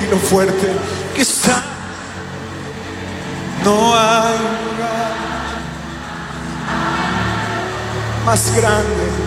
dilo fuerte, que está. No hay lugar más grande